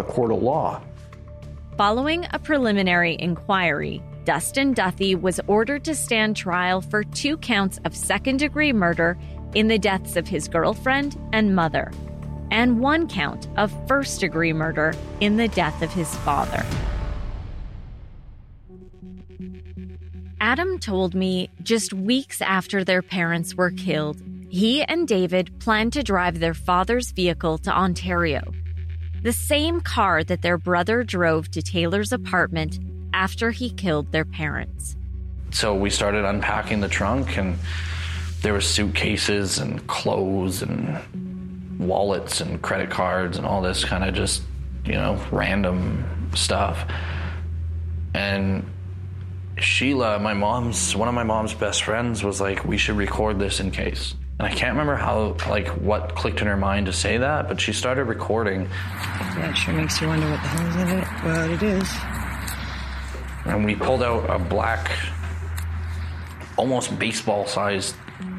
court of law. Following a preliminary inquiry, Dustin Duthie was ordered to stand trial for 2 counts of second-degree murder in the deaths of his girlfriend and mother, and 1 count of first-degree murder in the death of his father. Adam told me just weeks after their parents were killed, he and David planned to drive their father's vehicle to Ontario, the same car that their brother drove to Taylor's apartment after he killed their parents. So we started unpacking the trunk, and there were suitcases and clothes and wallets and credit cards and all this kind of just, random stuff. And Sheila, one of my mom's best friends, was like, we should record this in case. And I can't remember what clicked in her mind to say that, but she started recording. Yeah, it sure makes you wonder what the hell is in it. Well, it is. And we pulled out a black, almost baseball-sized,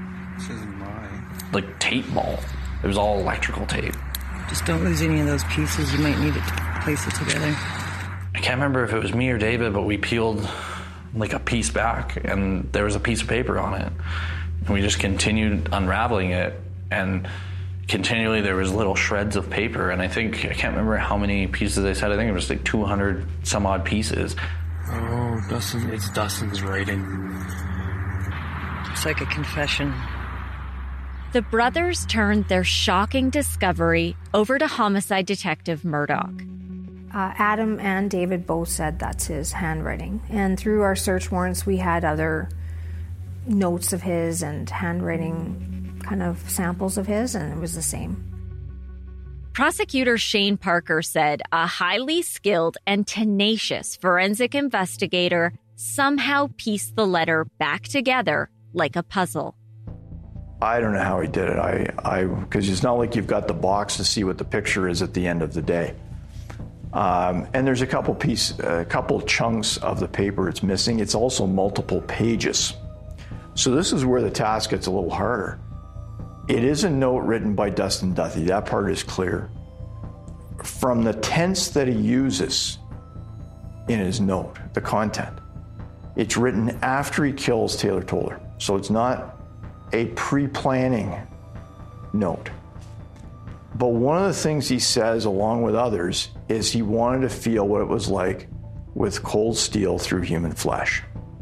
tape ball. It was all electrical tape. Just don't lose any of those pieces. You might need it to place it together. I can't remember if it was me or David, but we peeled a piece back, and there was a piece of paper on it. And we just continued unraveling it, and continually there was little shreds of paper. And I can't remember how many pieces they said. I think it was 200 some odd pieces. Oh, it's Dustin's writing. It's like a confession. The brothers turned their shocking discovery over to homicide detective Murdoch. Adam and David both said that's his handwriting. And through our search warrants, we had other notes of his and handwriting kind of samples of his, and it was the same. Prosecutor Shane Parker said a highly skilled and tenacious forensic investigator somehow pieced the letter back together like a puzzle. I don't know how he did it. Because it's not like you've got the box to see what the picture is at the end of the day. And there's a couple chunks of the paper it's missing. It's also multiple pages. So this is where the task gets a little harder. It is a note written by Dustin Duthie. That part is clear. From the tense that he uses in his note, the content, it's written after he kills Taylor Toller. So it's not a pre-planning note. But one of the things he says, along with others, is he wanted to feel what it was like with cold steel through human flesh.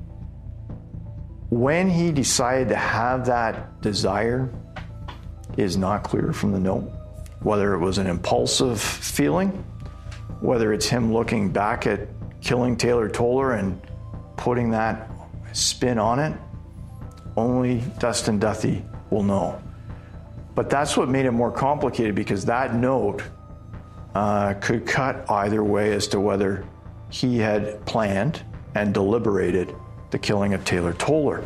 When he decided to have that desire is not clear from the note. Whether it was an impulsive feeling, whether it's him looking back at killing Taylor Toller and putting that spin on it, only Dustin Duthie will know. But that's what made it more complicated, because that note could cut either way as to whether he had planned and deliberated the killing of Taylor Toller.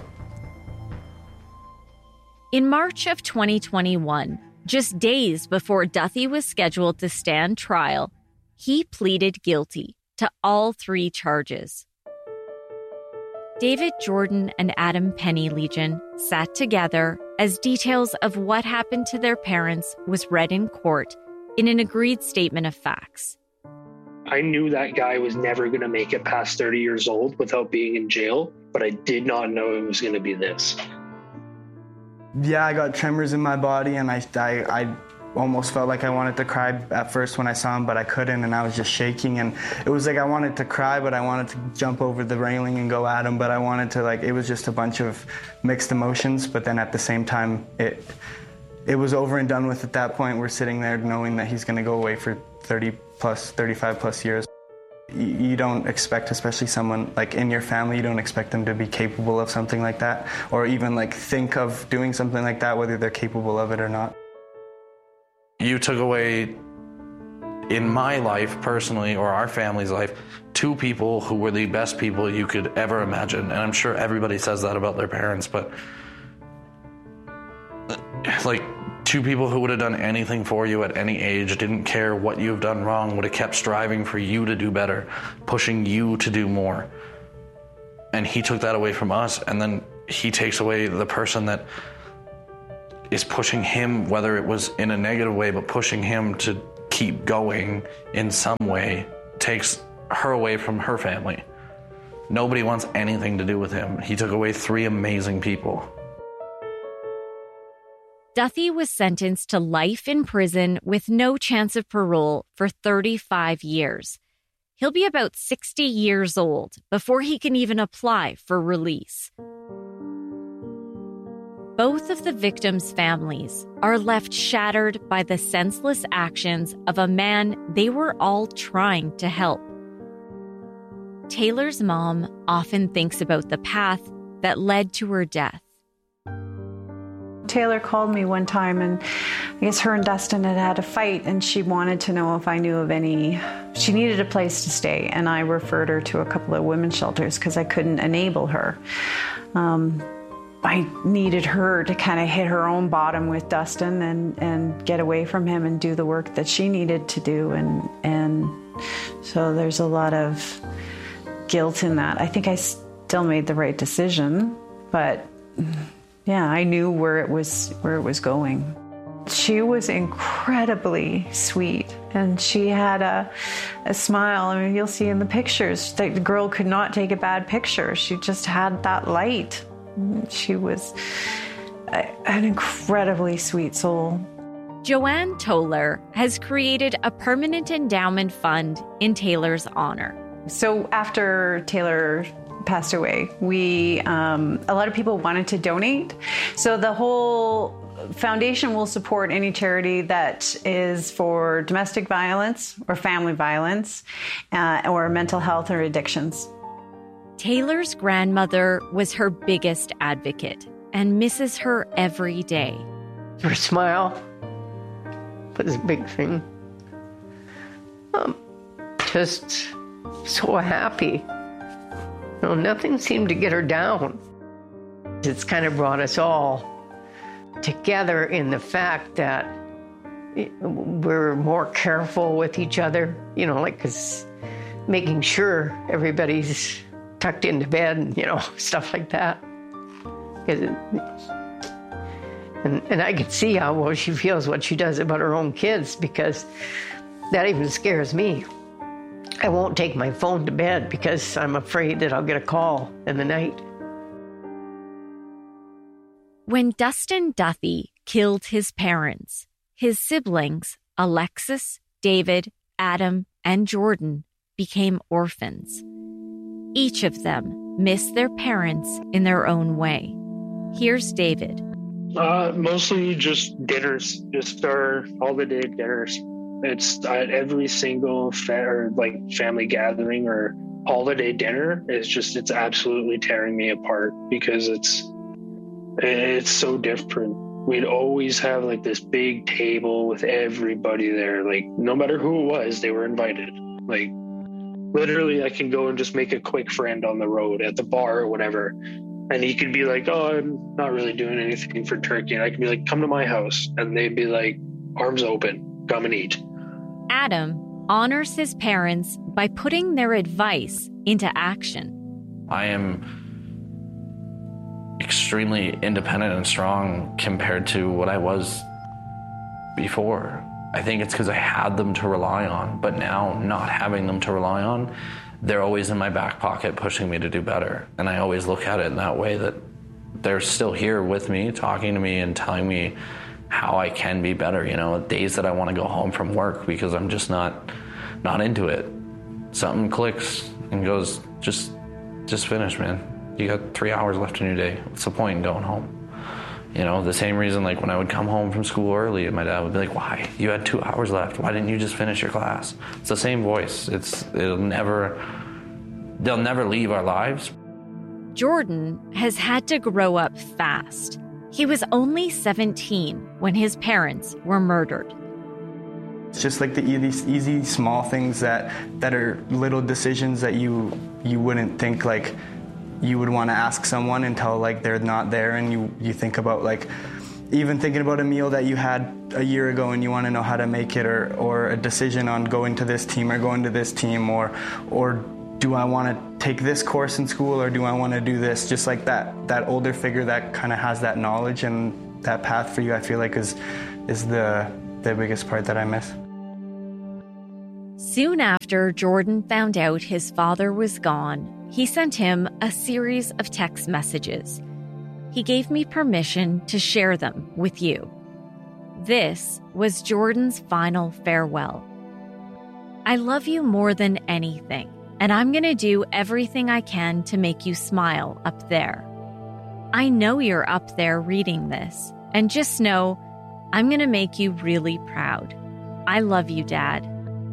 In March of 2021, just days before Duthie was scheduled to stand trial, he pleaded guilty to all 3 charges. David Jordan and Adam Penny-Legion sat together as details of what happened to their parents was read in court in an agreed statement of facts. I knew that guy was never going to make it past 30 years old without being in jail, but I did not know it was going to be this. Yeah, I got tremors in my body, and I almost felt like I wanted to cry at first when I saw him, but I couldn't, and I was just shaking. And it was like I wanted to cry, but I wanted to jump over the railing and go at him, but I wanted to, it was just a bunch of mixed emotions. But then at the same time, it was over and done with at that point. We're sitting there knowing that he's going to go away for 35 plus years. You don't expect, especially someone in your family, you don't expect them to be capable of something like that, or even think of doing something like that, whether they're capable of it or not. You took away, in my life personally, or our family's life, 2 people who were the best people you could ever imagine. And I'm sure everybody says that about their parents, but 2 people who would have done anything for you at any age, didn't care what you've done wrong, would have kept striving for you to do better, pushing you to do more. And he took that away from us, and then he takes away the person that is pushing him, whether it was in a negative way, but pushing him to keep going in some way takes her away from her family. Nobody wants anything to do with him. He took away 3 amazing people. Duthie was sentenced to life in prison with no chance of parole for 35 years. He'll be about 60 years old before he can even apply for release. Both of the victims' families are left shattered by the senseless actions of a man they were all trying to help. Taylor's mom often thinks about the path that led to her death. Taylor called me one time, and I guess her and Dustin had a fight, and she wanted to know if I knew of any. She needed a place to stay, and I referred her to a couple of women's shelters because I couldn't enable her. I needed her to kind of hit her own bottom with Dustin and get away from him and do the work that she needed to do, and so there's a lot of guilt in that. I think I still made the right decision, but yeah, I knew where it was going. She was incredibly sweet, and she had a smile. I mean, you'll see in the pictures that the girl could not take a bad picture. She just had that light. She was an incredibly sweet soul. Joanne Toller has created a permanent endowment fund in Taylor's honor. So after Taylor passed away, a lot of people wanted to donate. So the whole foundation will support any charity that is for domestic violence or family violence or mental health or addictions. Taylor's grandmother was her biggest advocate and misses her every day. Her smile was a big thing. Just so happy. Nothing seemed to get her down. It's kind of brought us all together in the fact that we're more careful with each other, because making sure everybody's tucked into bed and, stuff like that. And I can see how well she feels what she does about her own kids, because that even scares me. I won't take my phone to bed because I'm afraid that I'll get a call in the night. When Dustin Duthie killed his parents, his siblings, Alexis, David, Adam, and Jordan, became orphans. Each of them missed their parents in their own way. Here's David. Mostly just dinners, just our holiday dinners. It's at every single family gathering or holiday dinner. It's absolutely tearing me apart because it's so different. We'd always have this big table with everybody there. No matter who it was, they were invited. Literally, I can go and just make a quick friend on the road at the bar or whatever. And he could be like, "Oh, I'm not really doing anything for turkey." And I could be like, "Come to my house." And they'd be like, "Arms open, come and eat." Adam honors his parents by putting their advice into action. I am extremely independent and strong compared to what I was before. I think it's because I had them to rely on, but now not having them to rely on, they're always in my back pocket pushing me to do better. And I always look at it in that way, that they're still here with me, talking to me and telling me how I can be better, days that I want to go home from work because I'm just not into it. Something clicks and goes, just finish, man. You got 3 hours left in your day. What's the point in going home? The same reason when I would come home from school early and my dad would be like, "Why? You had 2 hours left. Why didn't you just finish your class?" It's the same voice. They'll never leave our lives. Jordan has had to grow up fast. He was only 17 when his parents were murdered. It's just the easy small things that are little decisions that you wouldn't think you would want to ask someone until they're not there, and you think about even thinking about a meal that you had a year ago and you want to know how to make it, or a decision on going to this team or going to this team, or do I want to take this course in school or do I want to do this? Just that older figure that kind of has that knowledge and that path for you, I feel is the biggest part that I miss. Soon after Jordan found out his father was gone, he sent him a series of text messages. He gave me permission to share them with you. This was Jordan's final farewell. I love you more than anything, and I'm going to do everything I can to make you smile up there. I know you're up there reading this, and just know I'm going to make you really proud. I love you, Dad.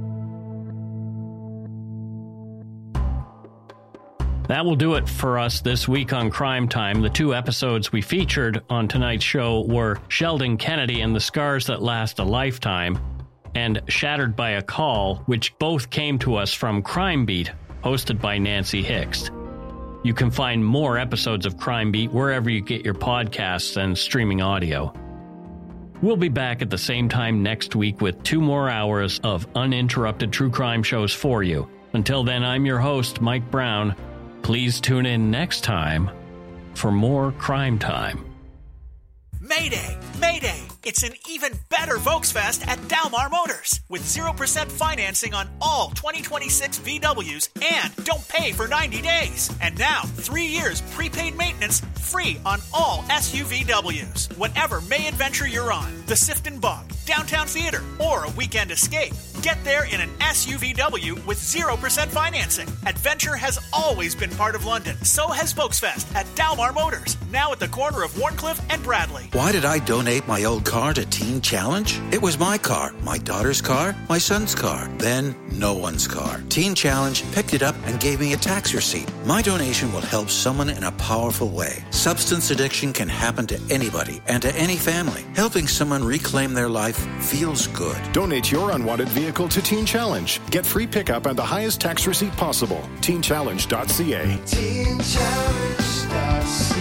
That will do it for us this week on Crime Time. The 2 episodes we featured on tonight's show were Sheldon Kennedy and the Scars That Last a Lifetime, and Shattered by a Call, which both came to us from Crime Beat, hosted by Nancy Hixt. You can find more episodes of Crime Beat wherever you get your podcasts and streaming audio. We'll be back at the same time next week with 2 more hours of uninterrupted true crime shows for you. Until then, I'm your host, Mike Brown. Please tune in next time for more Crime Time. Mayday! Mayday! It's an even better Volksfest at Dalmar Motors with 0% financing on all 2026 VWs and don't pay for 90 days. And now, 3 years prepaid maintenance free on all SUVWs. Whatever May adventure you're on, the Sifton Bog, Downtown Theater, or a weekend escape, get there in an SUVW with 0% financing. Adventure has always been part of London. So has Volksfest at Dalmar Motors, now at the corner of Warncliffe and Bradley. Why did I donate my old car to Teen Challenge? It was my car, my daughter's car, my son's car, then no one's car. Teen Challenge picked it up and gave me a tax receipt. My donation will help someone in a powerful way. Substance addiction can happen to anybody and to any family. Helping someone reclaim their life feels good. Donate your unwanted vehicle to Teen Challenge. Get free pickup and the highest tax receipt possible. TeenChallenge.ca. TeenChallenge.ca.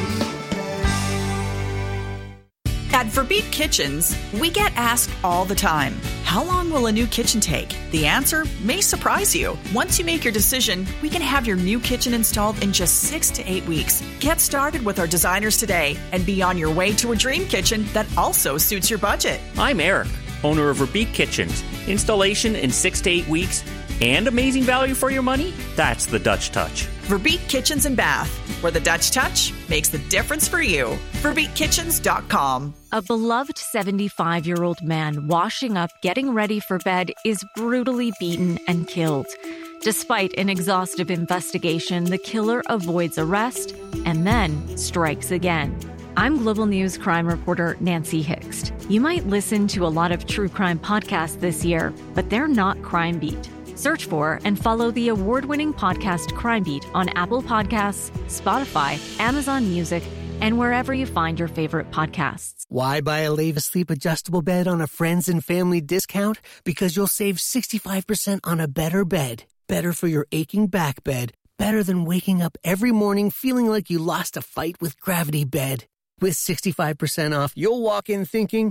At Verbeek Kitchens, we get asked all the time, how long will a new kitchen take? The answer may surprise you. Once you make your decision, we can have your new kitchen installed in just 6 to 8 weeks. Get started with our designers today and be on your way to a dream kitchen that also suits your budget. I'm Eric, owner of Verbeek Kitchens. Installation in 6 to 8 weeks and amazing value for your money? That's the Dutch touch. Verbeek Kitchens and Bath, where the Dutch touch makes the difference for you. VerbeekKitchens.com. A beloved 75-year-old man washing up, getting ready for bed, is brutally beaten and killed. Despite an exhaustive investigation, the killer avoids arrest and then strikes again. I'm Global News crime reporter Nancy Hixt. You might listen to a lot of true crime podcasts this year, but they're not Crime Beat. Search for and follow the award-winning podcast Crime Beat on Apple Podcasts, Spotify, Amazon Music, and wherever you find your favorite podcasts. Why buy a Leva Sleep adjustable bed on a friends and family discount? Because you'll save 65% on a better bed. Better for your aching back bed. Better than waking up every morning feeling like you lost a fight with Gravity Bed. With 65% off, you'll walk in thinking,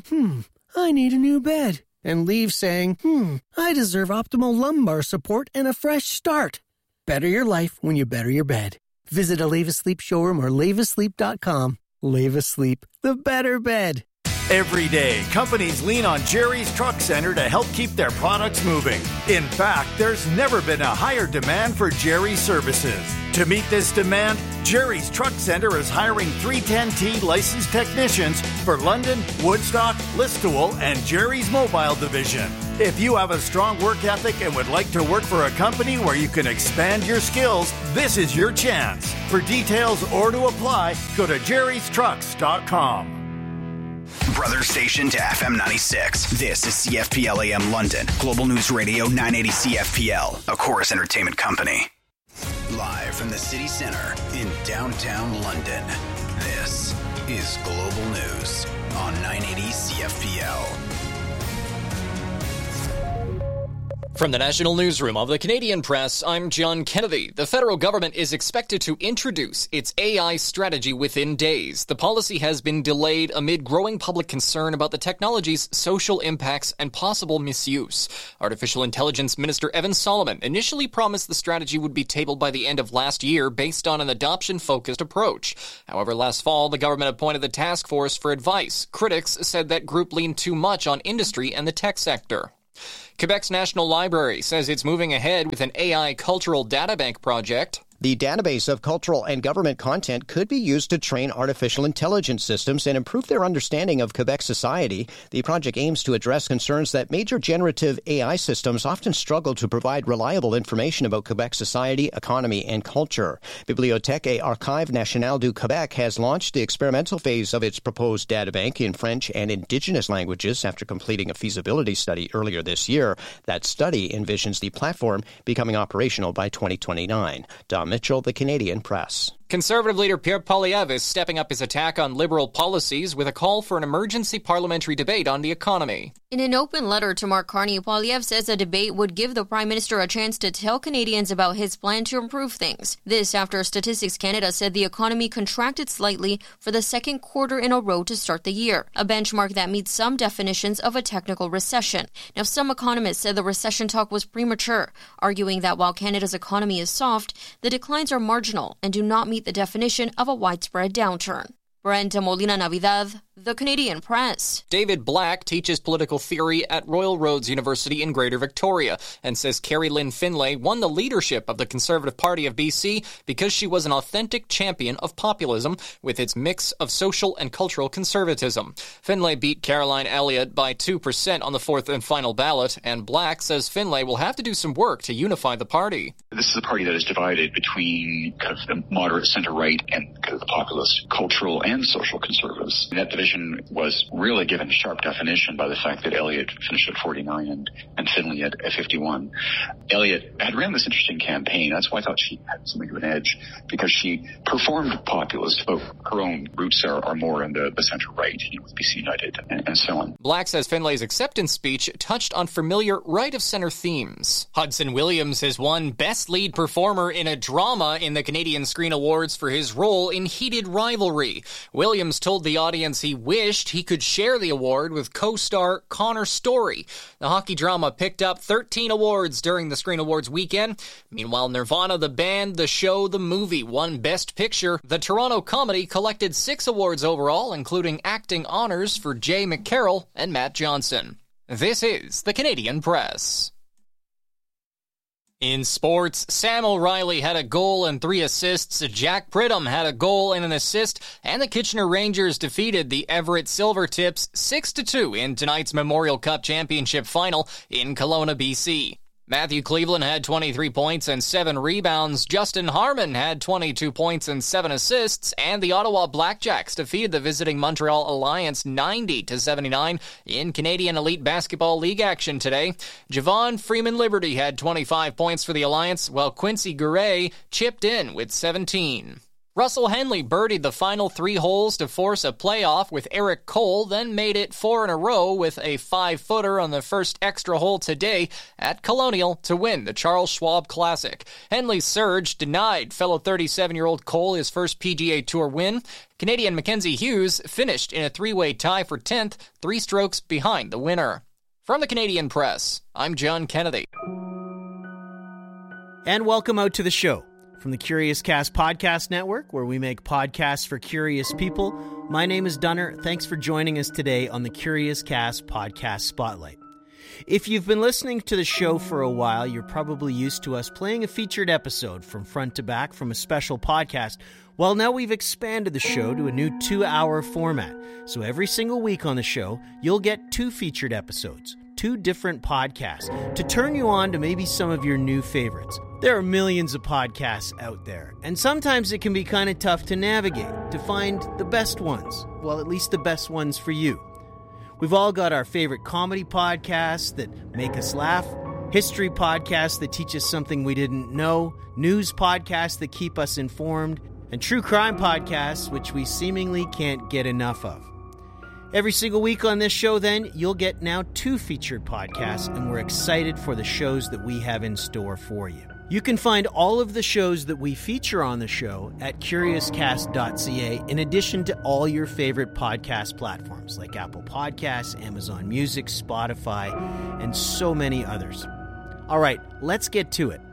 I need a new bed. And leave saying, I deserve optimal lumbar support and a fresh start. Better your life when you better your bed. Visit a Leva Sleep showroom or levasleep.com. Leva Sleep, the better bed. Every day, companies lean on Jerry's Truck Center to help keep their products moving. In fact, there's never been a higher demand for Jerry's services. To meet this demand, Jerry's Truck Center is hiring 310T licensed technicians for London, Woodstock, Listowel, and Jerry's Mobile Division. If you have a strong work ethic and would like to work for a company where you can expand your skills, this is your chance. For details or to apply, go to jerrystrucks.com. Brother station to FM 96. This is CFPL AM London. Global News Radio 980 CFPL, a Chorus Entertainment company. Live from the city center in downtown London, this is Global News on 980 CFPL. From the National Newsroom of the Canadian Press, I'm John Kennedy. The federal government is expected to introduce its AI strategy within days. The policy has been delayed amid growing public concern about the technology's social impacts and possible misuse. Artificial Intelligence Minister Evan Solomon initially promised the strategy would be tabled by the end of last year based on an adoption-focused approach. However, last fall, the government appointed the task force for advice. Critics said that group leaned too much on industry and the tech sector. Quebec's National Library says it's moving ahead with an AI cultural databank project. The database of cultural and government content could be used to train artificial intelligence systems and improve their understanding of Quebec society. The project aims to address concerns that major generative AI systems often struggle to provide reliable information about Quebec society, economy, and culture. Bibliothèque et Archives Nationales du Québec has launched the experimental phase of its proposed databank in French and Indigenous languages after completing a feasibility study earlier this year. That study envisions the platform becoming operational by 2029. Dom Mitchell, The Canadian Press. Conservative leader Pierre Poilievre is stepping up his attack on Liberal policies with a call for an emergency parliamentary debate on the economy. In an open letter to Mark Carney, Poilievre says a debate would give the Prime Minister a chance to tell Canadians about his plan to improve things. This after Statistics Canada said the economy contracted slightly for the second quarter in a row to start the year, a benchmark that meets some definitions of a technical recession. Now, some economists said the recession talk was premature, arguing that while Canada's economy is soft, the declines are marginal and do not meet the definition of a widespread downturn. Brenda Molina Navidad, The Canadian Press. David Black teaches political theory at Royal Roads University in Greater Victoria and says Carrie Lynn Finlay won the leadership of the Conservative Party of BC because she was an authentic champion of populism with its mix of social and cultural conservatism. Finlay beat Caroline Elliott by 2% on the fourth and final ballot, and Black says Finlay will have to do some work to unify the party. This is a party that is divided between kind of the moderate center-right and kind of the populist, cultural and social conservatives. That division was really given sharp definition by the fact that Elliott finished at 49 and Finlay at 51. Elliott had ran this interesting campaign. That's why I thought she had something of an edge, because she performed populist, but her own roots are more in the center-right, with BC United and so on. Black says Finlay's acceptance speech touched on familiar right-of-center themes. Hudson Williams has won Best Lead Performer in a Drama in the Canadian Screen Awards for his role in Heated Rivalry. Williams told the audience he wished he could share the award with co-star Connor Story. The hockey drama picked up 13 awards during the Screen Awards weekend. Meanwhile, Nirvana, the band, the show, the movie won Best Picture. The Toronto comedy collected 6 awards overall, including acting honors for Jay McCarroll and Matt Johnson. This is the Canadian Press. In sports, Sam O'Reilly had a goal and 3 assists, Jack Pridham had a goal and an assist, and the Kitchener Rangers defeated the Everett Silvertips 6-2 in tonight's Memorial Cup Championship final in Kelowna, BC. Matthew Cleveland had 23 points and 7 rebounds. Justin Harmon had 22 points and 7 assists. And the Ottawa Blackjacks defeated the visiting Montreal Alliance 90-79 in Canadian Elite Basketball League action today. Javon Freeman-Liberty had 25 points for the Alliance, while Quincy Guerre chipped in with 17. Russell Henley birdied the final 3 holes to force a playoff with Eric Cole, then made it 4 in a row with a 5-footer on the first extra hole today at Colonial to win the Charles Schwab Classic. Henley's surge denied fellow 37-year-old Cole his first PGA Tour win. Canadian Mackenzie Hughes finished in a 3-way tie for 10th, 3 strokes behind the winner. From the Canadian Press, I'm John Kennedy. And welcome out to the show. From the Curious Cast Podcast Network, where we make podcasts for curious people, my name is Dunner. Thanks for joining us today on the Curious Cast Podcast Spotlight. If you've been listening to the show for a while, you're probably used to us playing a featured episode from front to back from a special podcast. Well, now we've expanded the show to a new 2-hour format. So every single week on the show, you'll get 2 featured episodes, 2 different podcasts, to turn you on to maybe some of your new favorites. There are millions of podcasts out there, and sometimes it can be kind of tough to navigate, to find the best ones. Well, at least the best ones for you. We've all got our favorite comedy podcasts that make us laugh, history podcasts that teach us something we didn't know, news podcasts that keep us informed, and true crime podcasts which we seemingly can't get enough of. Every single week on this show, then, you'll get now 2 featured podcasts, and we're excited for the shows that we have in store for you. You can find all of the shows that we feature on the show at curiouscast.ca, in addition to all your favorite podcast platforms like Apple Podcasts, Amazon Music, Spotify, and so many others. All right, let's get to it.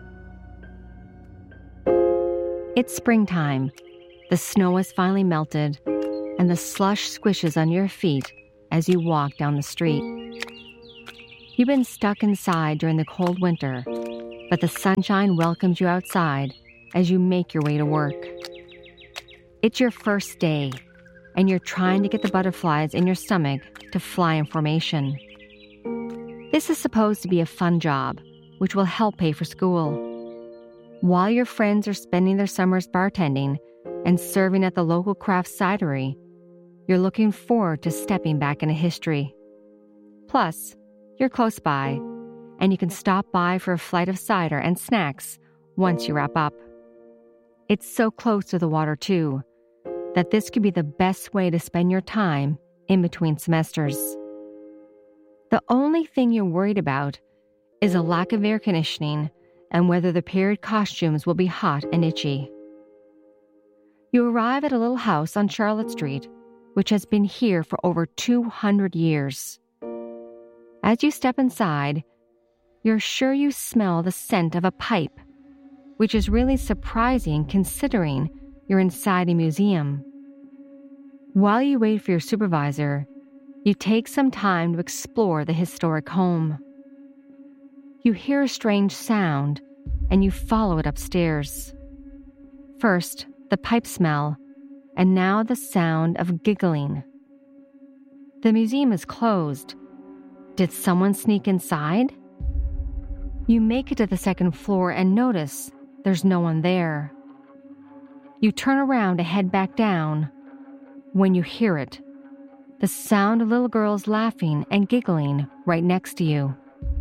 It's springtime. The snow has finally melted, and the slush squishes on your feet as you walk down the street. You've been stuck inside during the cold winter, but the sunshine welcomes you outside as you make your way to work. It's your first day, and you're trying to get the butterflies in your stomach to fly in formation. This is supposed to be a fun job, which will help pay for school. While your friends are spending their summers bartending and serving at the local craft cidery, you're looking forward to stepping back into history. Plus, you're close by, and you can stop by for a flight of cider and snacks once you wrap up. It's so close to the water, too, that this could be the best way to spend your time in between semesters. The only thing you're worried about is a lack of air conditioning and whether the period costumes will be hot and itchy. You arrive at a little house on Charlotte Street, which has been here for over 200 years. As you step inside, you're sure you smell the scent of a pipe, which is really surprising considering you're inside a museum. While you wait for your supervisor, you take some time to explore the historic home. You hear a strange sound, and you follow it upstairs. First, the pipe smell, and now the sound of giggling. The museum is closed. Did someone sneak inside? You make it to the second floor and notice there's no one there. You turn around to head back down when you hear it, the sound of little girls laughing and giggling right next to you.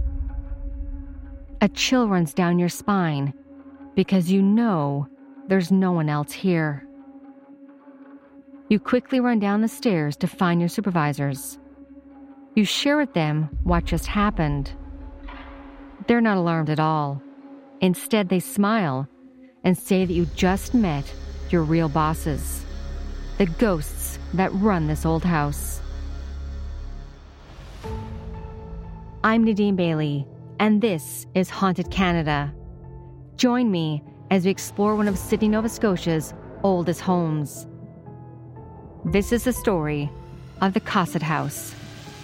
A chill runs down your spine because you know there's no one else here. You quickly run down the stairs to find your supervisors. You share with them what just happened. They're not alarmed at all. Instead, they smile and say that you just met your real bosses, the ghosts that run this old house. I'm Nadine Bailey, and this is Haunted Canada. Join me as we explore one of Sydney, Nova Scotia's oldest homes. This is the story of the Cossett House.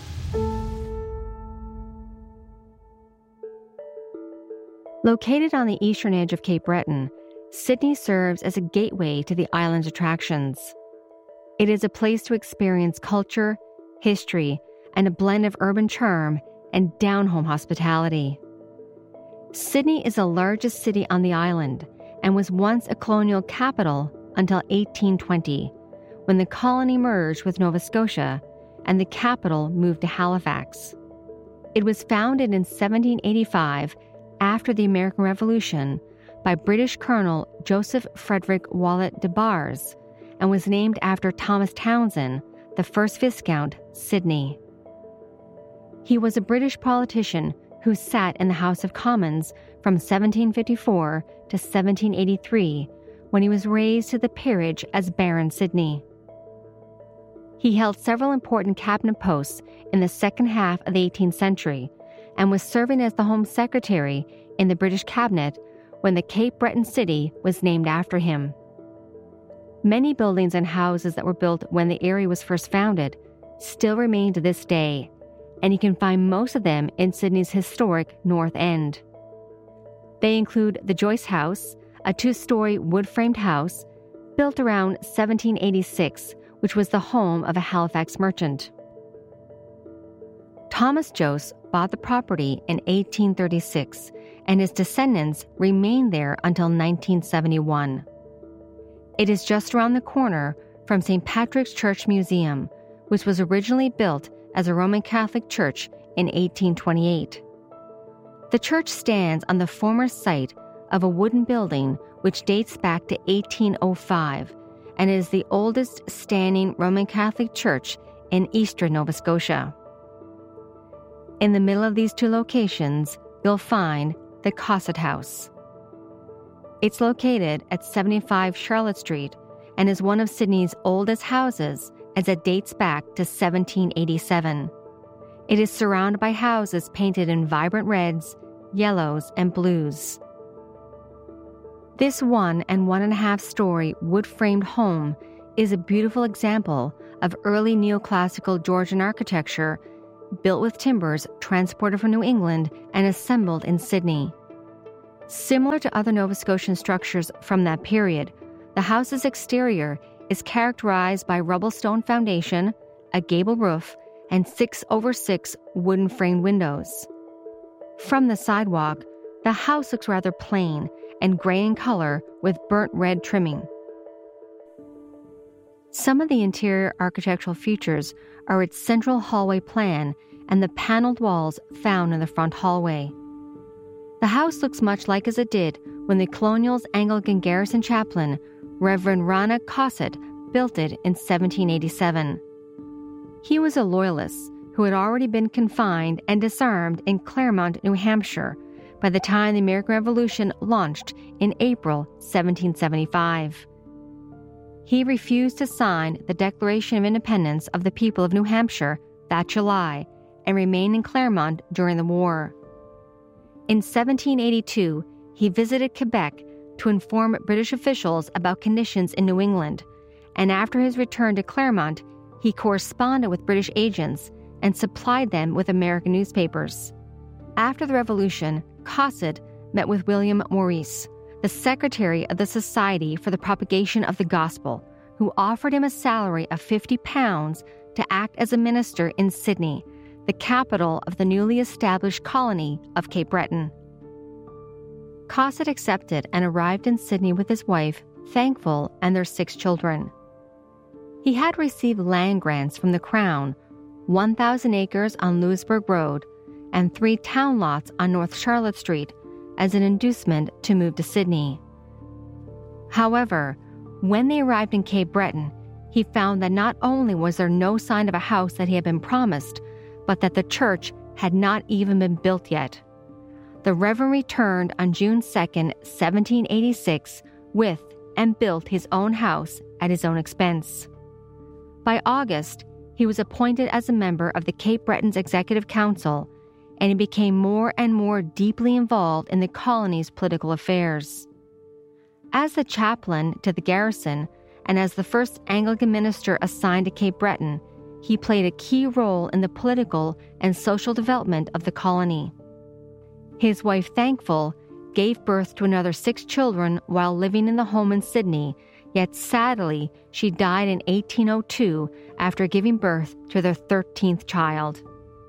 Located on the eastern edge of Cape Breton, Sydney serves as a gateway to the island's attractions. It is a place to experience culture, history, and a blend of urban charm and down-home hospitality. Sydney is the largest city on the island and was once a colonial capital until 1820, when the colony merged with Nova Scotia and the capital moved to Halifax. It was founded in 1785 after the American Revolution by British Colonel Joseph Frederick Wallet de Bars and was named after Thomas Townsend, the first Viscount, Sydney. He was a British politician who sat in the House of Commons from 1754 to 1783 when he was raised to the peerage as Baron Sydney. He held several important cabinet posts in the second half of the 18th century and was serving as the Home Secretary in the British Cabinet when the Cape Breton city was named after him. Many buildings and houses that were built when the area was first founded still remain to this day, and you can find most of them in Sydney's historic North End. They include the Joyce House, a 2-story wood-framed house built around 1786, which was the home of a Halifax merchant. Thomas Joyce bought the property in 1836, and his descendants remained there until 1971. It is just around the corner from St. Patrick's Church Museum, which was originally built as a Roman Catholic church in 1828. The church stands on the former site of a wooden building which dates back to 1805 and is the oldest standing Roman Catholic church in eastern Nova Scotia. In the middle of these two locations, you'll find the Cossett House. It's located at 75 Charlotte Street and is one of Sydney's oldest houses as it dates back to 1787. It is surrounded by houses painted in vibrant reds, yellows, and blues. This 1 1.5 story wood-framed home is a beautiful example of early neoclassical Georgian architecture built with timbers transported from New England and assembled in Sydney. Similar to other Nova Scotian structures from that period, the house's exterior is characterized by rubble stone foundation, a gable roof, and 6/6 wooden framed windows. From the sidewalk, the house looks rather plain and gray in color with burnt red trimming. Some of the interior architectural features are its central hallway plan and the paneled walls found in the front hallway. The house looks much like as it did when the Colonial's Anglican garrison chaplain, Reverend Rana Cosset, built it in 1787. He was a loyalist who had already been confined and disarmed in Claremont, New Hampshire, by the time the American Revolution launched in April 1775. He refused to sign the Declaration of Independence of the People of New Hampshire that July and remained in Claremont during the war. In 1782, he visited Quebec to inform British officials about conditions in New England, and after his return to Claremont, he corresponded with British agents and supplied them with American newspapers. After the Revolution, Cosset met with William Maurice, the secretary of the Society for the Propagation of the Gospel, who offered him a salary of £50 to act as a minister in Sydney, the capital of the newly established colony of Cape Breton. Cosset accepted and arrived in Sydney with his wife, Thankful, and their 6 children. He had received land grants from the Crown, 1,000 acres on Louisbourg Road, and 3 town lots on North Charlotte Street as an inducement to move to Sydney. However, when they arrived in Cape Breton, he found that not only was there no sign of a house that he had been promised, but that the church had not even been built yet. The Reverend returned on June 2, 1786, with and built his own house at his own expense. By August, he was appointed as a member of the Cape Breton's Executive Council, and he became more and more deeply involved in the colony's political affairs. As the chaplain to the garrison, and as the first Anglican minister assigned to Cape Breton, he played a key role in the political and social development of the colony. His wife, Thankful, gave birth to another 6 children while living in the home in Sydney, yet sadly, she died in 1802 after giving birth to their 13th child.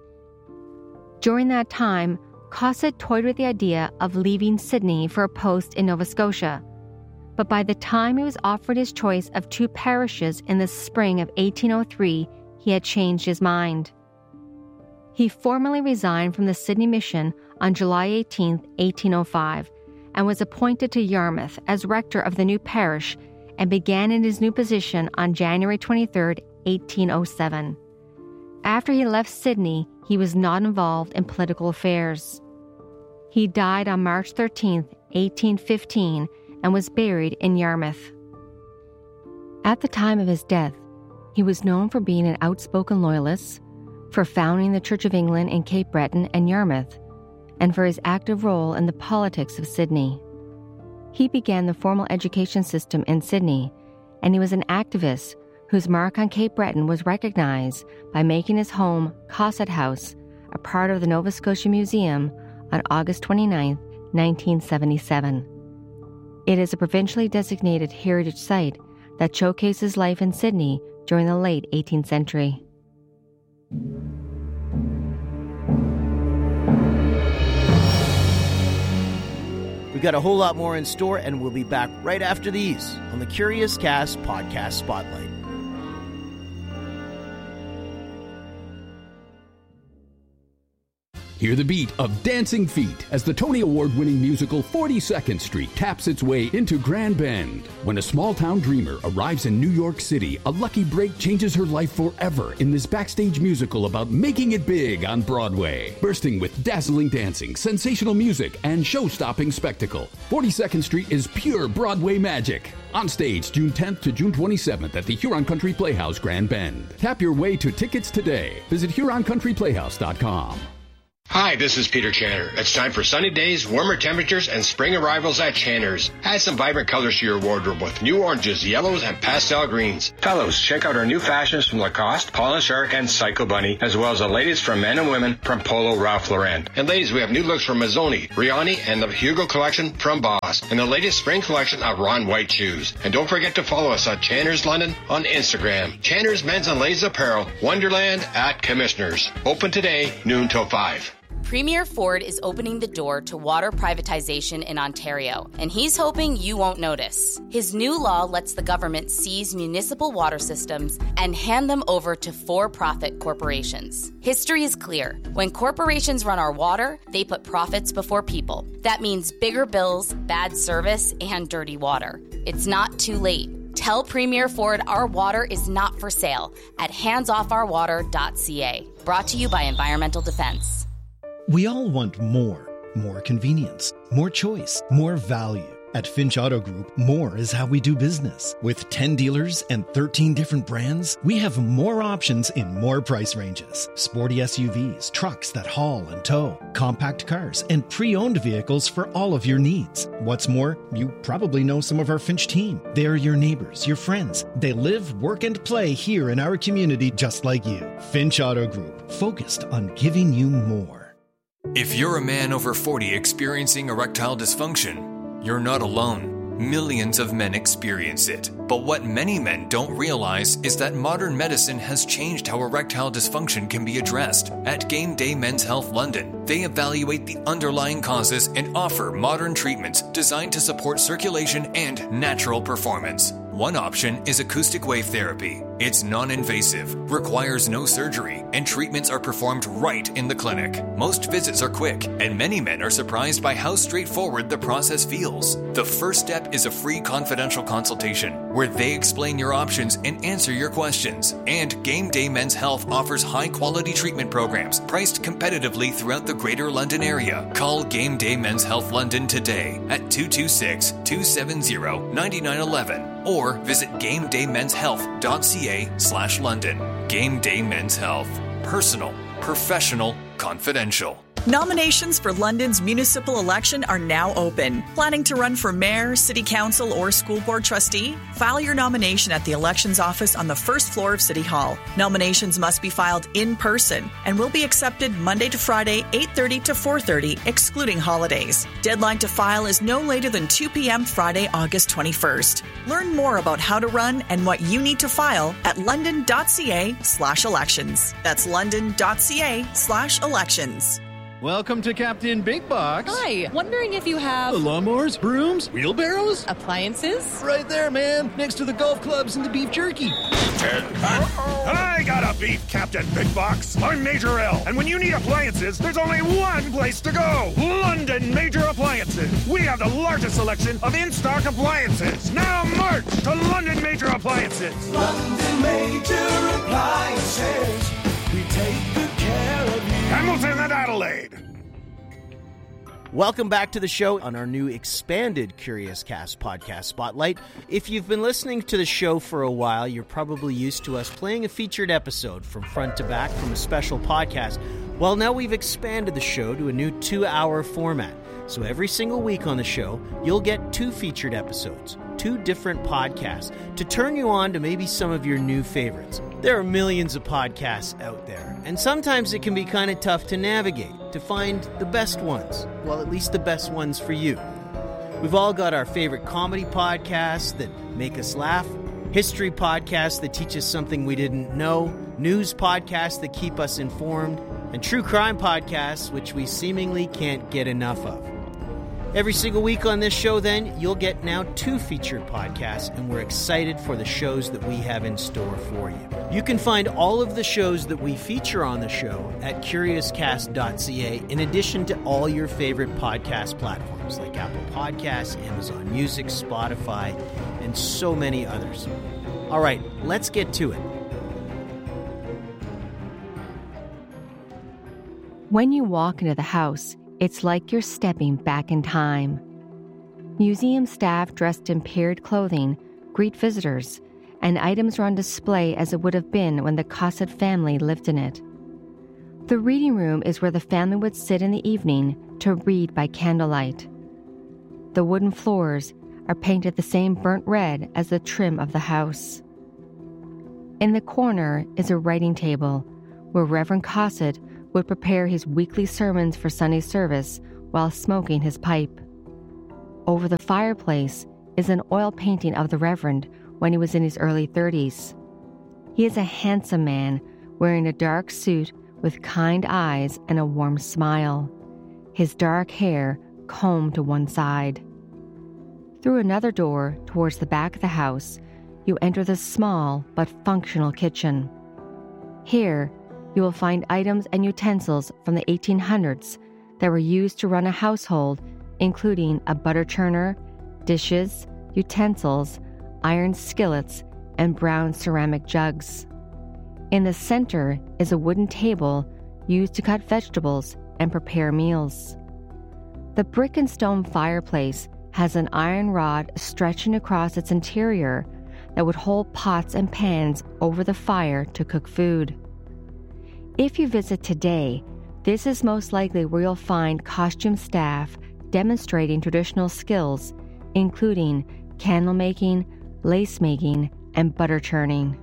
During that time, Cosset toyed with the idea of leaving Sydney for a post in Nova Scotia, but by the time he was offered his choice of 2 parishes in the spring of 1803, he had changed his mind. He formally resigned from the Sydney mission on July 18, 1805, and was appointed to Yarmouth as rector of the new parish and began in his new position on January 23, 1807. After he left Sydney, he was not involved in political affairs. He died on March 13, 1815, and was buried in Yarmouth. At the time of his death, he was known for being an outspoken loyalist, for founding the Church of England in Cape Breton and Yarmouth, and for his active role in the politics of Sydney. He began the formal education system in Sydney, and he was an activist whose mark on Cape Breton was recognized by making his home, Cosset House, a part of the Nova Scotia Museum on August 29, 1977. It is a provincially designated heritage site that showcases life in Sydney during the late 18th century. We've got a whole lot more in store, and we'll be back right after these on the Curious Cast Podcast Spotlight. Hear the beat of Dancing Feet as the Tony Award-winning musical 42nd Street taps its way into Grand Bend. When a small-town dreamer arrives in New York City, a lucky break changes her life forever in this backstage musical about making it big on Broadway. Bursting with dazzling dancing, sensational music, and show-stopping spectacle, 42nd Street is pure Broadway magic. On stage June 10th to June 27th at the Huron Country Playhouse, Grand Bend. Tap your way to tickets today. Visit HuronCountryPlayhouse.com. Hi, this is Peter Channer. It's time for sunny days, warmer temperatures, and spring arrivals at Channer's. Add some vibrant colors to your wardrobe with new oranges, yellows, and pastel greens. Fellows, check out our new fashions from Lacoste, Paul & Shark, and Psycho Bunny, as well as the latest from men and women from Polo Ralph Lauren. And ladies, we have new looks from Mazzoni, Rioni, and the Hugo collection from Boss, and the latest spring collection of Ron White shoes. And don't forget to follow us at Channer's London on Instagram. Channer's Men's and Ladies Apparel, Wonderland at Commissioners. Open today, noon till 5. Premier Ford is opening the door to water privatization in Ontario, and he's hoping you won't notice. His new law lets the government seize municipal water systems and hand them over to for-profit corporations. History is clear. When corporations run our water, they put profits before people. That means bigger bills, bad service, and dirty water. It's not too late. Tell Premier Ford our water is not for sale at handsoffourwater.ca. Brought to you by Environmental Defense. We all want more convenience, more choice, more value. At Finch Auto Group, more is how we do business. With 10 dealers and 13 different brands, we have more options in more price ranges. Sporty SUVs, trucks that haul and tow, compact cars, and pre-owned vehicles for all of your needs. What's more, you probably know some of our Finch team. They're your neighbors, your friends. They live, work, and play here in our community just like you. Finch Auto Group, focused on giving you more. If you're a man over 40 experiencing erectile dysfunction, you're not alone. Millions of men experience it. But what many men don't realize is that modern medicine has changed how erectile dysfunction can be addressed. At Game Day Men's Health London, they evaluate the underlying causes and offer modern treatments designed to support circulation and natural performance. One option is acoustic wave therapy. It's non-invasive, requires no surgery, and treatments are performed right in the clinic. Most visits are quick, and many men are surprised by how straightforward the process feels. The first step is a free confidential consultation, where they explain your options and answer your questions. And Game Day Men's Health offers high-quality treatment programs priced competitively throughout the Greater London area. Call Game Day Men's Health London today at 226-270-9911 or visit GameDayMen'sHealth.ca/London. Game Day Men's Health. Personal, professional, confidential. Nominations for London's municipal election are now open. Planning to run for mayor, city council, or school board trustee? File your nomination at the elections office on the first floor of City Hall. Nominations must be filed in person and will be accepted Monday to Friday, 8:30 to 4:30, excluding holidays. Deadline to file is no later than 2 p.m. Friday, August 21st. Learn more about how to run and what you need to file at london.ca/elections. That's london.ca/elections. Welcome to Captain Big Box. Hi, wondering if you have... lawnmowers, brooms, wheelbarrows? Appliances? Right there, man, next to the golf clubs and the beef jerky. I got a beef, Captain Big Box. I'm Major L, and when you need appliances, there's only one place to go. London Major Appliances. We have the largest selection of in-stock appliances. Now march to London Major Appliances. London Major Appliances. We take good care of you. Hamilton and Adelaide. Welcome back to the show on our new expanded Curious Cast podcast spotlight. If you've been listening to the show for a while, you're probably used to us playing a featured episode from front to back from a special podcast. Well, now we've expanded the show to a new 2-hour format. So every single week on the show, you'll get 2 featured episodes, 2 different podcasts, to turn you on to maybe some of your new favorites. There are millions of podcasts out there, and sometimes it can be kind of tough to navigate, to find the best ones. Well, at least the best ones for you. We've all got our favorite comedy podcasts that make us laugh, history podcasts that teach us something we didn't know, news podcasts that keep us informed, and true crime podcasts which we seemingly can't get enough of. Every single week on this show, then, you'll get now 2 featured podcasts, and we're excited for the shows that we have in store for you. You can find all of the shows that we feature on the show at CuriousCast.ca, in addition to all your favorite podcast platforms like Apple Podcasts, Amazon Music, Spotify, and so many others. All right, let's get to it. When you walk into the house, it's like you're stepping back in time. Museum staff dressed in period clothing greet visitors, and items are on display as it would have been when the Cosset family lived in it. The reading room is where the family would sit in the evening to read by candlelight. The wooden floors are painted the same burnt red as the trim of the house. In the corner is a writing table where Reverend Cosset would prepare his weekly sermons for Sunday service while smoking his pipe. Over the fireplace is an oil painting of the Reverend when he was in his early 30s. He is a handsome man wearing a dark suit with kind eyes and a warm smile, his dark hair combed to one side. Through another door towards the back of the house, you enter the small but functional kitchen. Here, you will find items and utensils from the 1800s that were used to run a household, including a butter churner, dishes, utensils, iron skillets, and brown ceramic jugs. In the center is a wooden table used to cut vegetables and prepare meals. The brick and stone fireplace has an iron rod stretching across its interior that would hold pots and pans over the fire to cook food. If you visit today, this is most likely where you'll find costume staff demonstrating traditional skills, including candle making, lace making, and butter churning.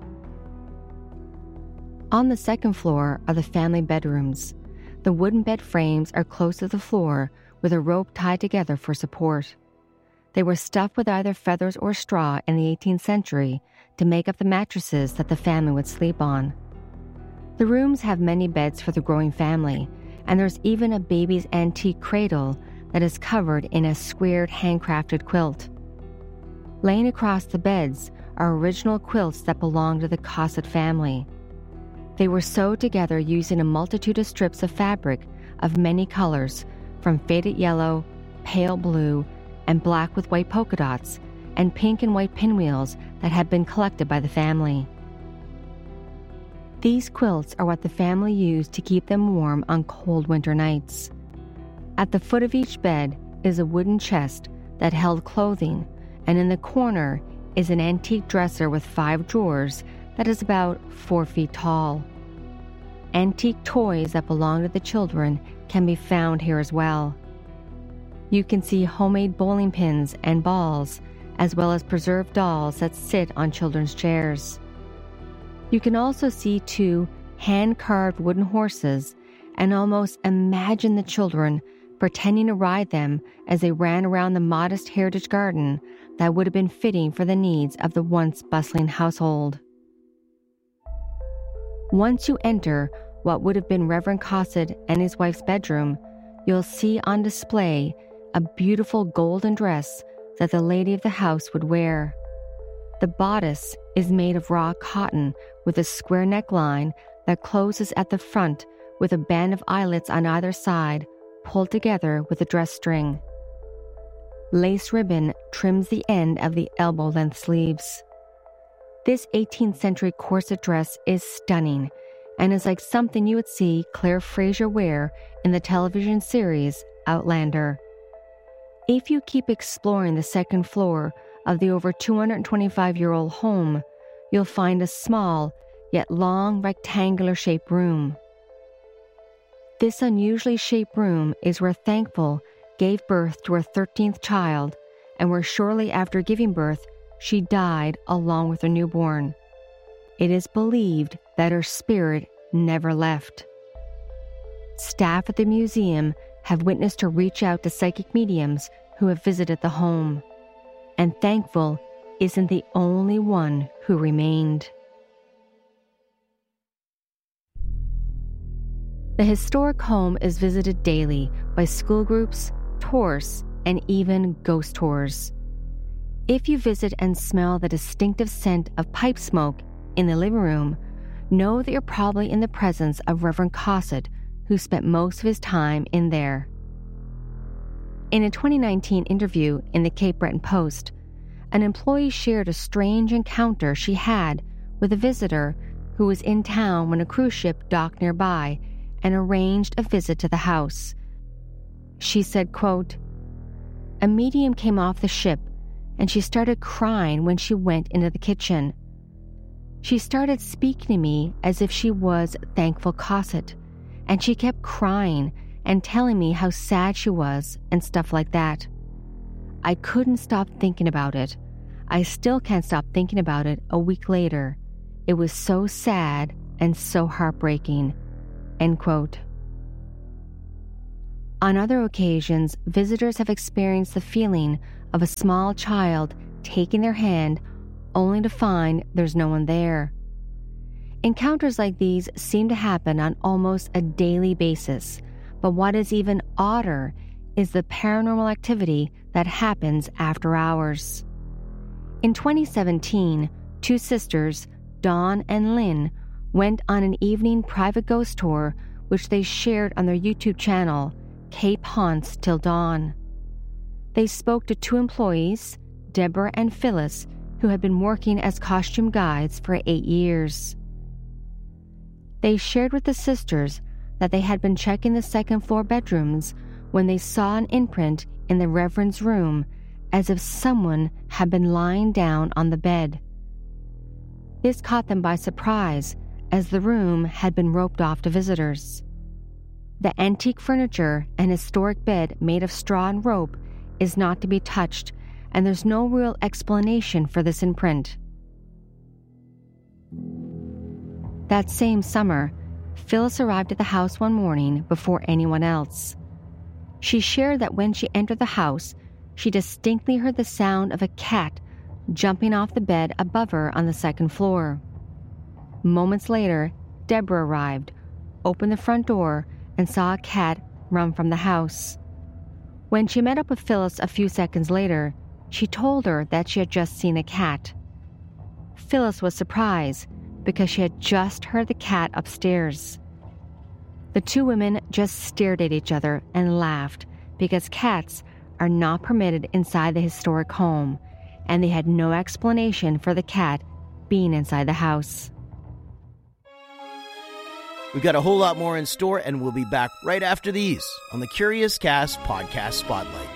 On the second floor are the family bedrooms. The wooden bed frames are close to the floor with a rope tied together for support. They were stuffed with either feathers or straw in the 18th century to make up the mattresses that the family would sleep on. The rooms have many beds for the growing family, and there's even a baby's antique cradle that is covered in a squared handcrafted quilt. Laying across the beds are original quilts that belonged to the Cosset family. They were sewed together using a multitude of strips of fabric of many colors, from faded yellow, pale blue, and black with white polka dots, and pink and white pinwheels that had been collected by the family. These quilts are what the family used to keep them warm on cold winter nights. At the foot of each bed is a wooden chest that held clothing, and in the corner is an antique dresser with 5 drawers that is about 4 feet tall. Antique toys that belong to the children can be found here as well. You can see homemade bowling pins and balls, as well as preserved dolls that sit on children's chairs. You can also see 2 hand-carved wooden horses and almost imagine the children pretending to ride them as they ran around the modest heritage garden that would have been fitting for the needs of the once bustling household. Once you enter what would have been Reverend Cosset and his wife's bedroom, you'll see on display a beautiful golden dress that the lady of the house would wear. The bodice is made of raw cotton with a square neckline that closes at the front with a band of eyelets on either side pulled together with a dress string. Lace ribbon trims the end of the elbow-length sleeves. This 18th century corset dress is stunning and is like something you would see Claire Fraser wear in the television series Outlander. If you keep exploring the second floor of the over 225-year-old home, you'll find a small yet long rectangular-shaped room. This unusually shaped room is where Thankful gave birth to her 13th child and where shortly after giving birth, she died along with her newborn. It is believed that her spirit never left. Staff at the museum have witnessed her reach out to psychic mediums who have visited the home, and Thankful isn't the only one who remained. The historic home is visited daily by school groups, tourists, and even ghost tours. If you visit and smell the distinctive scent of pipe smoke in the living room, know that you're probably in the presence of Reverend Cosset, who spent most of his time in there. In a 2019 interview in the Cape Breton Post, an employee shared a strange encounter she had with a visitor who was in town when a cruise ship docked nearby and arranged a visit to the house. She said, quote, "A medium came off the ship and she started crying when she went into the kitchen. She started speaking to me as if she was Thankful Cosset, and she kept crying and telling me how sad she was and stuff like that. I couldn't stop thinking about it. I still can't stop thinking about it a week later. It was so sad and so heartbreaking." End quote. On other occasions, visitors have experienced the feeling of a small child taking their hand only to find there's no one there. Encounters like these seem to happen on almost a daily basis, but what is even odder is the paranormal activity that happens after hours. In 2017, two sisters, Dawn and Lynn, went on an evening private ghost tour which they shared on their YouTube channel, Cape Haunts Till Dawn. They spoke to two employees, Deborah and Phyllis, who had been working as costume guides for 8 years. They shared with the sisters that they had been checking the second-floor bedrooms when they saw an imprint in the Reverend's room as if someone had been lying down on the bed. This caught them by surprise, as the room had been roped off to visitors. The antique furniture and historic bed made of straw and rope is not to be touched, and there's no real explanation for this imprint. That same summer, Phyllis arrived at the house one morning before anyone else. She shared that when she entered the house, she distinctly heard the sound of a cat jumping off the bed above her on the second floor. Moments later, Deborah arrived, opened the front door, and saw a cat run from the house. When she met up with Phyllis a few seconds later, she told her that she had just seen a cat. Phyllis was surprised because she had just heard the cat upstairs. The two women just stared at each other and laughed because cats are not permitted inside the historic home, and they had no explanation for the cat being inside the house. We've got a whole lot more in store, and we'll be back right after these on the Curious Cast Podcast Spotlight.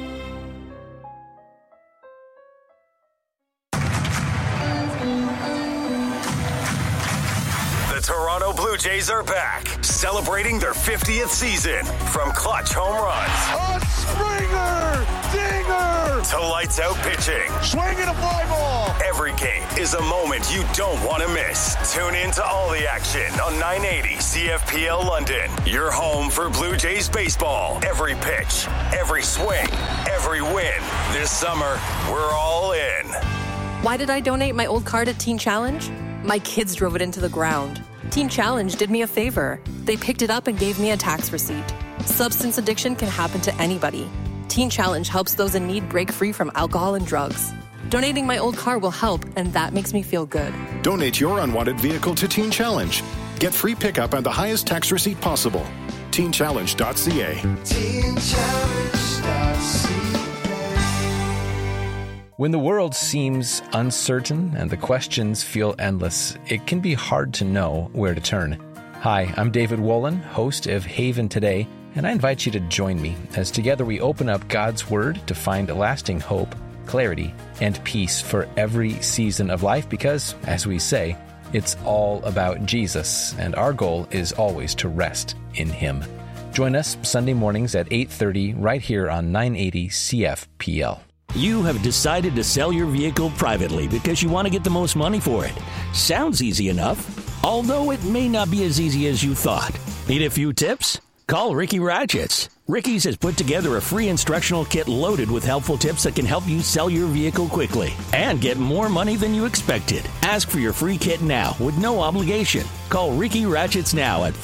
The Toronto Blue Jays are back, celebrating their 50th season. From clutch home runs, a Springer, dinger, to lights out pitching, swinging a fly ball. Every game is a moment you don't want to miss. Tune in to all the action on 980 CFPL London. Your home for Blue Jays baseball. Every pitch, every swing, every win. This summer, we're all in. Why did I donate my old car to Teen Challenge? My kids drove it into the ground. Teen Challenge did me a favor. They picked it up and gave me a tax receipt. Substance addiction can happen to anybody. Teen Challenge helps those in need break free from alcohol and drugs. Donating my old car will help, and that makes me feel good. Donate your unwanted vehicle to Teen Challenge. Get free pickup and the highest tax receipt possible. TeenChallenge.ca. TeenChallenge.ca. When the world seems uncertain and the questions feel endless, it can be hard to know where to turn. Hi, I'm David Wolin, host of Haven Today, and I invite you to join me as together we open up God's Word to find lasting hope, clarity, and peace for every season of life because, as we say, it's all about Jesus, and our goal is always to rest in Him. Join us Sunday mornings at 8:30 right here on 980 CFPL. You have decided to sell your vehicle privately because you want to get the most money for it. Sounds easy enough, although it may not be as easy as you thought. Need a few tips? Call Ricky Ratchets. Ricky's has put together a free instructional kit loaded with helpful tips that can help you sell your vehicle quickly and get more money than you expected. Ask for your free kit now with no obligation. Call Ricky Ratchets now at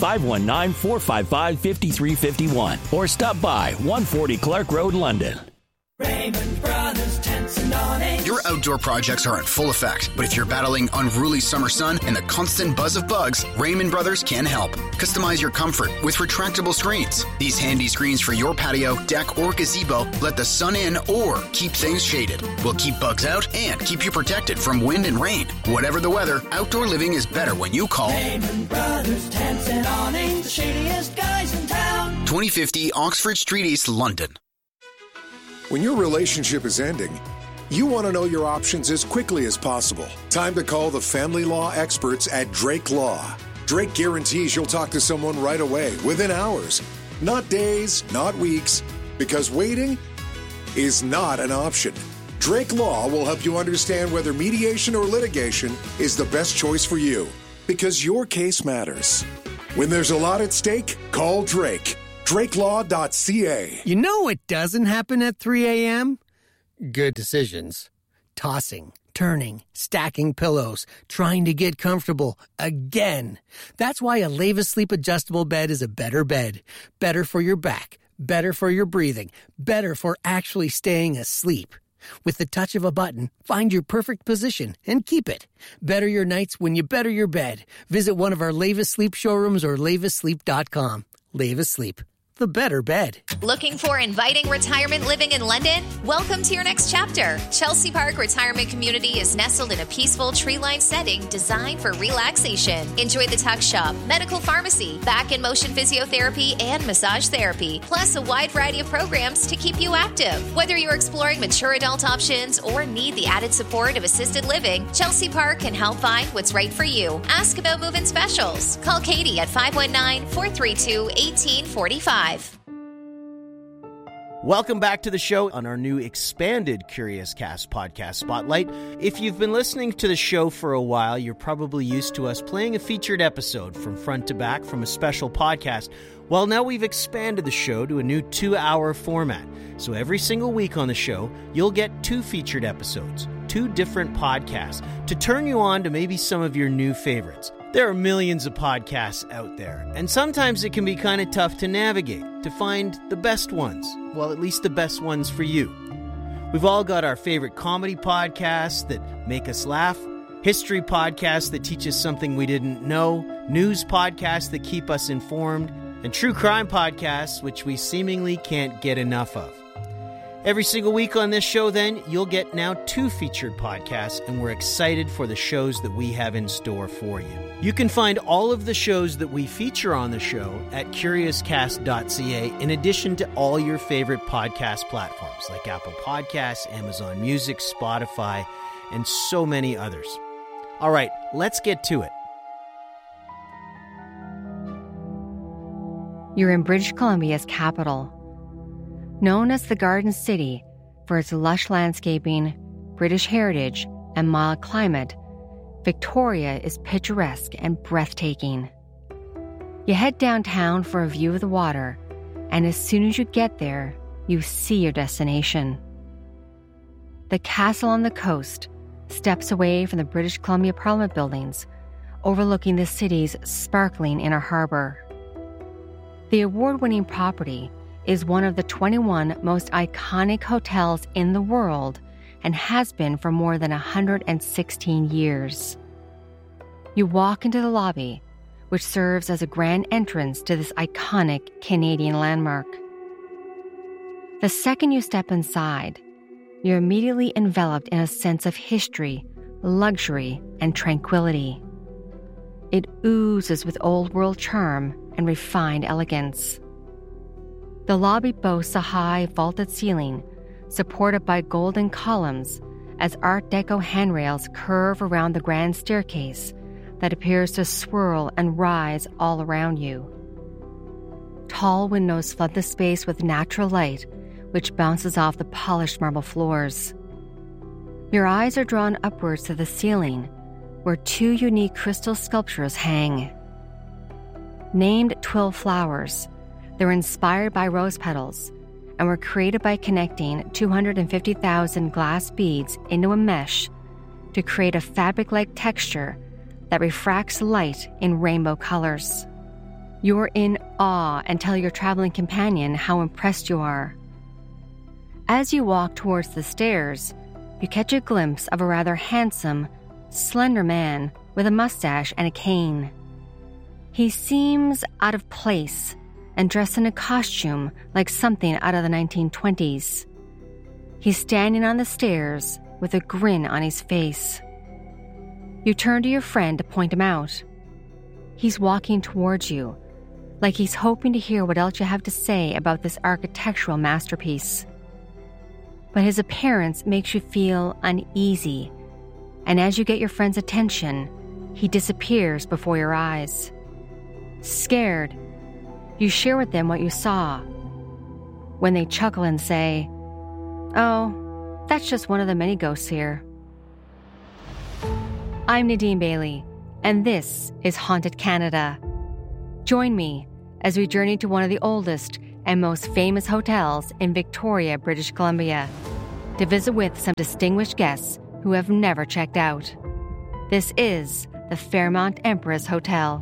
519-455-5351 or stop by 140 Clark Road, London. Raymond Brothers Tents and Awnings. Your outdoor projects are in full effect, but if you're battling unruly summer sun and the constant buzz of bugs, Raymond Brothers can help. Customize your comfort with retractable screens. These handy screens for your patio, deck, or gazebo let the sun in or keep things shaded. Will keep bugs out and keep you protected from wind and rain. Whatever the weather, outdoor living is better when you call Raymond Brothers Tents and Awnings, the shadiest guys in town. 2050 Oxford Street East, London. When your relationship is ending, you want to know your options as quickly as possible. Time to call the family law experts at Drake Law. Drake guarantees you'll talk to someone right away, within hours. Not days, not weeks, because waiting is not an option. Drake Law will help you understand whether mediation or litigation is the best choice for you, because your case matters. When there's a lot at stake, call Drake. DrakeLaw.ca. You know what doesn't happen at 3 a.m.? Good decisions. Tossing, turning, stacking pillows, trying to get comfortable again. That's why a Leva Sleep adjustable bed is a better bed. Better for your back, better for your breathing, better for actually staying asleep. With the touch of a button, find your perfect position and keep it. Better your nights when you better your bed. Visit one of our Leva Sleep showrooms or levasleep.com. Leva Sleep. The better bed. Looking for inviting retirement living in London? Welcome to your next chapter. Chelsea Park Retirement Community is nestled in a peaceful tree-lined setting designed for relaxation. Enjoy the tuck shop, medical pharmacy, back and motion physiotherapy, and massage therapy, plus a wide variety of programs to keep you active. Whether you're exploring mature adult options or need the added support of assisted living, Chelsea Park can help find what's right for you. Ask about move-in specials. Call Katie at 519-432-1845. Welcome back to the show on our new expanded Curious Cast podcast spotlight. If you've been listening to the show for a while, you're probably used to us playing a featured episode from front to back from a special podcast. Well, now we've expanded the show to a new 2-hour format. So every single week on the show, you'll get 2 featured episodes, 2 different podcasts, to turn you on to maybe some of your new favorites. There are millions of podcasts out there, and sometimes it can be kind of tough to navigate, to find the best ones. Well, at least the best ones for you. We've all got our favorite comedy podcasts that make us laugh, history podcasts that teach us something we didn't know, news podcasts that keep us informed, and true crime podcasts, which we seemingly can't get enough of. Every single week on this show, then, you'll get now 2 featured podcasts, and we're excited for the shows that we have in store for you. You can find all of the shows that we feature on the show at CuriousCast.ca, in addition to all your favorite podcast platforms like Apple Podcasts, Amazon Music, Spotify, and so many others. All right, let's get to it. You're in British Columbia's capital. Known as the Garden City for its lush landscaping, British heritage, and mild climate, Victoria is picturesque and breathtaking. You head downtown for a view of the water, and as soon as you get there, you see your destination. The castle on the coast steps away from the British Columbia Parliament buildings, overlooking the city's sparkling inner harbor. The award-winning property is one of the 21 most iconic hotels in the world and has been for more than 116 years. You walk into the lobby, which serves as a grand entrance to this iconic Canadian landmark. The second you step inside, you're immediately enveloped in a sense of history, luxury, and tranquility. It oozes with old-world charm and refined elegance. The lobby boasts a high, vaulted ceiling, supported by golden columns as Art Deco handrails curve around the grand staircase that appears to swirl and rise all around you. Tall windows flood the space with natural light, which bounces off the polished marble floors. Your eyes are drawn upwards to the ceiling, where 2 unique crystal sculptures hang. Named Twill Flowers, they're inspired by rose petals and were created by connecting 250,000 glass beads into a mesh to create a fabric-like texture that refracts light in rainbow colors. You're in awe and tell your traveling companion how impressed you are. As you walk towards the stairs, you catch a glimpse of a rather handsome, slender man with a mustache and a cane. He seems out of place and dressed in a costume like something out of the 1920s. He's standing on the stairs with a grin on his face. You turn to your friend to point him out. He's walking towards you, like he's hoping to hear what else you have to say about this architectural masterpiece. But his appearance makes you feel uneasy, and as you get your friend's attention, he disappears before your eyes. Scared, you share with them what you saw. When they chuckle and say, "Oh, that's just one of the many ghosts here." I'm Nadine Bailey, and this is Haunted Canada. Join me as we journey to one of the oldest and most famous hotels in Victoria, British Columbia, to visit with some distinguished guests who have never checked out. This is the Fairmont Empress Hotel.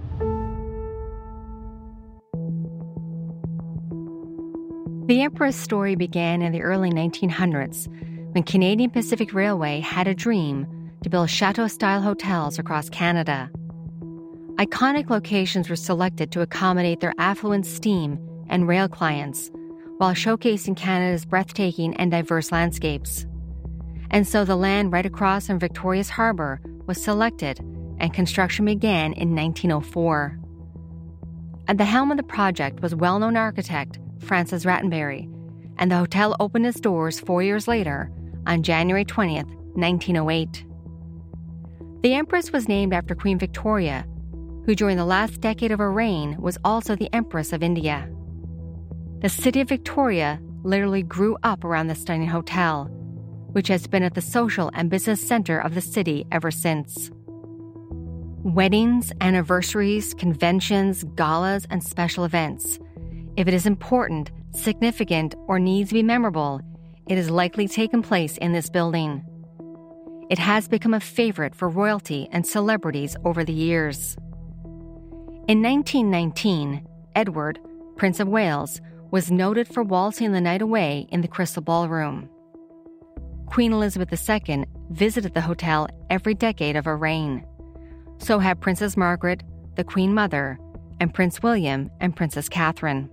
The Empress story began in the early 1900s when Canadian Pacific Railway had a dream to build chateau-style hotels across Canada. Iconic locations were selected to accommodate their affluent steam and rail clients while showcasing Canada's breathtaking and diverse landscapes. And so the land right across from Victoria's Harbour was selected and construction began in 1904. At the helm of the project was well-known architect Francis Rattenbury, and the hotel opened its doors 4 years later on January 20th, 1908. The Empress was named after Queen Victoria, who during the last decade of her reign was also the Empress of India. The city of Victoria literally grew up around the stunning hotel, which has been at the social and business center of the city ever since. Weddings, anniversaries, conventions, galas, and special events. If it is important, significant, or needs to be memorable, it has likely taken place in this building. It has become a favorite for royalty and celebrities over the years. In 1919, Edward, Prince of Wales, was noted for waltzing the night away in the Crystal Ballroom. Queen Elizabeth II visited the hotel every decade of her reign. So have Princess Margaret, the Queen Mother, and Prince William and Princess Catherine.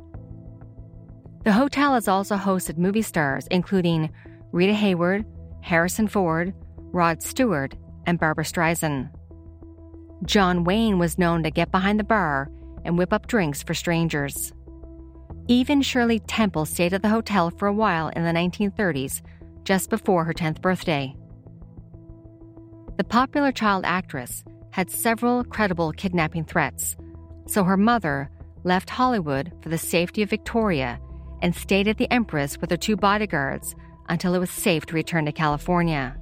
The hotel has also hosted movie stars including Rita Hayworth, Harrison Ford, Rod Stewart, and Barbra Streisand. John Wayne was known to get behind the bar and whip up drinks for strangers. Even Shirley Temple stayed at the hotel for a while in the 1930s, just before her 10th birthday. The popular child actress had several credible kidnapping threats, so her mother left Hollywood for the safety of Victoria and stayed at the Empress with her 2 bodyguards until it was safe to return to California.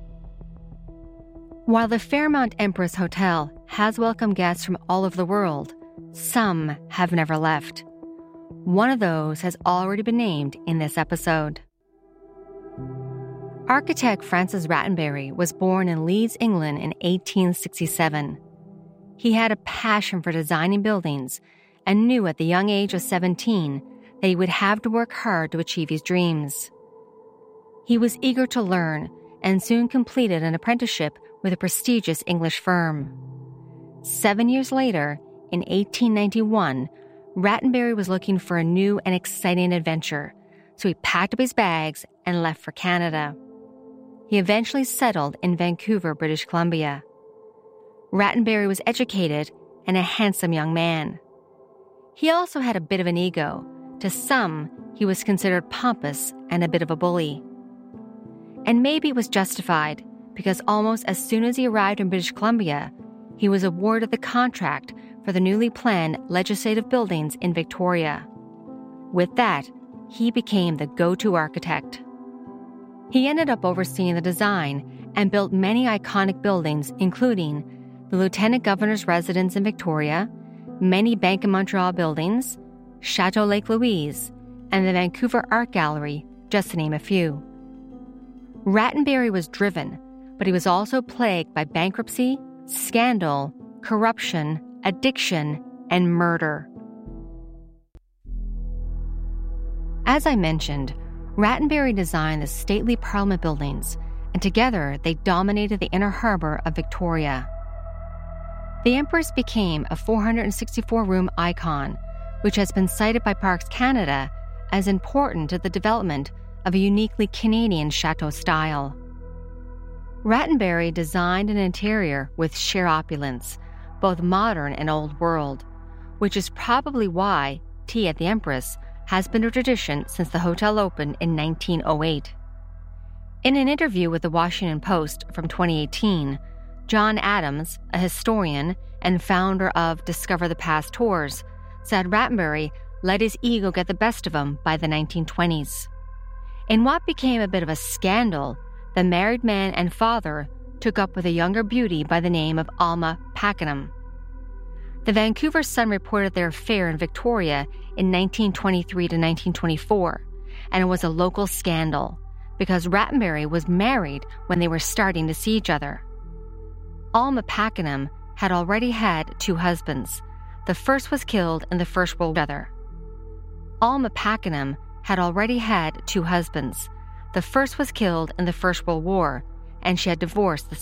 While the Fairmont Empress Hotel has welcomed guests from all over the world, some have never left. One of those has already been named in this episode. Architect Francis Rattenbury was born in Leeds, England in 1867. He had a passion for designing buildings and knew at the young age of 17 that he would have to work hard to achieve his dreams. He was eager to learn and soon completed an apprenticeship with a prestigious English firm. 7 years later, in 1891, Rattenbury was looking for a new and exciting adventure, so he packed up his bags and left for Canada. He eventually settled in Vancouver, British Columbia. Rattenbury was educated and a handsome young man. He also had a bit of an ego. To some, he was considered pompous and a bit of a bully. And maybe it was justified, because almost as soon as he arrived in British Columbia, he was awarded the contract for the newly planned legislative buildings in Victoria. With that, he became the go-to architect. He ended up overseeing the design and built many iconic buildings, including the Lieutenant Governor's residence in Victoria, many Bank of Montreal buildings, Chateau Lake Louise, and the Vancouver Art Gallery, just to name a few. Rattenbury was driven, but he was also plagued by bankruptcy, scandal, corruption, addiction, and murder. As I mentioned, Rattenbury designed the stately Parliament buildings, and together they dominated the inner harbor of Victoria. The Empress became a 464-room icon, which has been cited by Parks Canada as important to the development of a uniquely Canadian chateau style. Rattenbury designed an interior with sheer opulence, both modern and old world, which is probably why tea at the Empress has been a tradition since the hotel opened in 1908. In an interview with the Washington Post from 2018, John Adams, a historian and founder of Discover the Past Tours, said Rattenbury let his ego get the best of him by the 1920s. In what became a bit of a scandal, the married man and father took up with a younger beauty by the name of Alma Pakenham. The Vancouver Sun reported their affair in Victoria in 1923 to 1924, and it was a local scandal because Rattenbury was married when they were starting to see each other. Alma Pakenham had already had 2 husbands. The first was killed in the First World War. Alma Pakenham had already had 2 husbands. The first was killed in the First World War, and she had divorced the